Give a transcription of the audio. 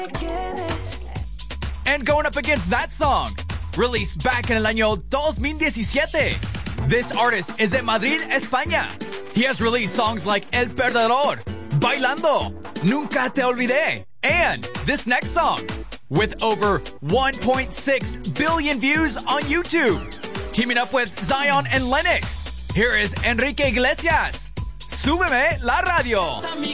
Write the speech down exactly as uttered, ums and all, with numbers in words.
And going up against that song, released back in el año dos mil diecisiete. This artist is de Madrid, España. He has released songs like El Perdedor, Bailando, Nunca Te Olvidé, and this next song, with over one point six billion views on YouTube. Teaming up with Zion and Lennox, here is Enrique Iglesias. Súbeme la radio.